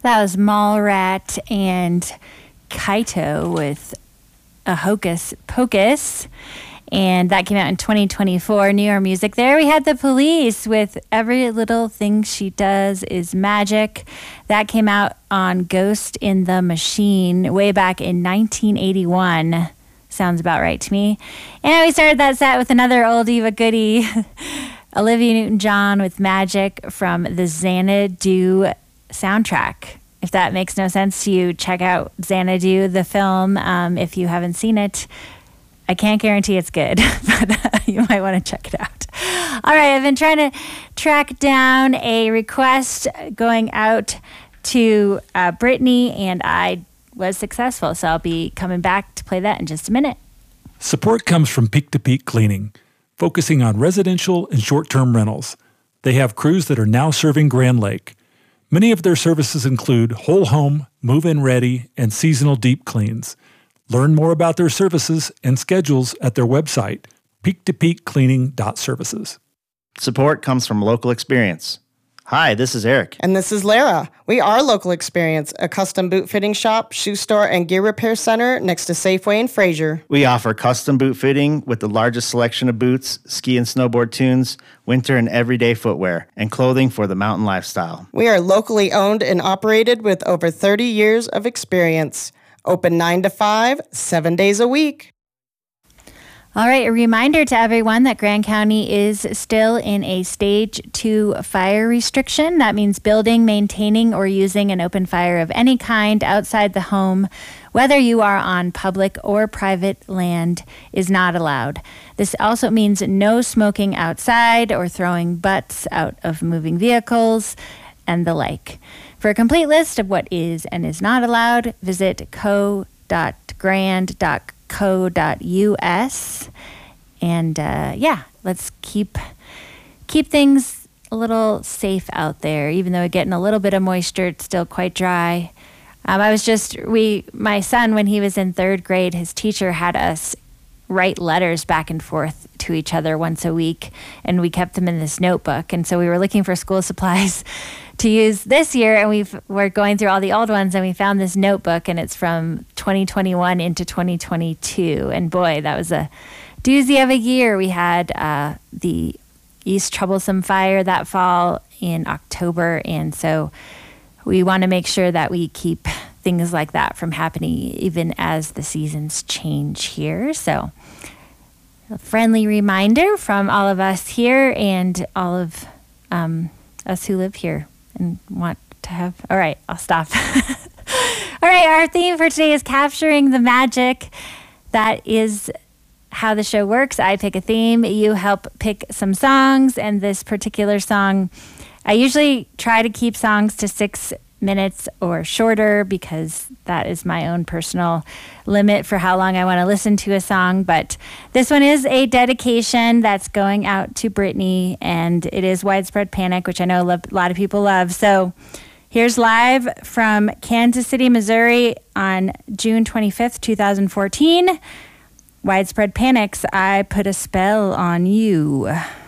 That was Mallrat and Kaito with a Hocus Pocus. And that came out in 2024. Newer music there. We had The Police with Every Little Thing She Does Is Magic. That came out on Ghost in the Machine way back in 1981. Sounds about right to me. And we started that set with another oldie but goodie. Olivia Newton-John with Magic from the Xanadu soundtrack. If that makes no sense to you, check out Xanadu, the film, if you haven't seen it. I can't guarantee it's good, but you might want to check it out. All right, I've been trying to track down a request going out to Brittany, and I was successful, so I'll be coming back to play that in just a minute. Support comes from Peak to Peak Cleaning, focusing on residential and short-term rentals. They have crews that are now serving Grand Lake. Many of their services include whole home, move-in ready, and seasonal deep cleans. Learn more about their services and schedules at their website, peaktopeakcleaning.services. Support comes from Local Experience. Hi, this is Eric. And this is Lara. We are Local Experience, a custom boot fitting shop, shoe store, and gear repair center next to Safeway in Fraser. We offer custom boot fitting with the largest selection of boots, ski and snowboard tunes, winter and everyday footwear, and clothing for the mountain lifestyle. We are locally owned and operated with over 30 years of experience. Open 9 to 5, 7 days a week. All right, a reminder to everyone that Grand County is still in a stage 2 fire restriction. That means building, maintaining, or using an open fire of any kind outside the home, whether you are on public or private land, is not allowed. This also means no smoking outside or throwing butts out of moving vehicles and the like. For a complete list of what is and is not allowed, visit co.grand.co.us. And let's keep things a little safe out there, even though we're getting a little bit of moisture. It's still quite dry. My son, when he was in 3rd grade, his teacher had us write letters back and forth to each other once a week, and we kept them in this notebook. And so we were looking for school supplies to use this year, and we're going through all the old ones, and we found this notebook, and it's from 2021 into 2022. And boy, that was a doozy of a year. We had the East Troublesome Fire that fall in October, and so we want to make sure that we keep things like that from happening even as the seasons change here. So a friendly reminder from all of us here and all of us who live here and want to have... All right, I'll stop. All right, our theme for today is capturing the magic. That is how the show works. I pick a theme, you help pick some songs, and this particular song, I usually try to keep songs to 6 minutes or shorter because that is my own personal limit for how long I want to listen to a song. But this one is a dedication that's going out to Brittany, and it is Widespread Panic, which I know a lot of people love. So here's live from Kansas City, Missouri on June 25th, 2014. Widespread Panic's I Put a Spell on You.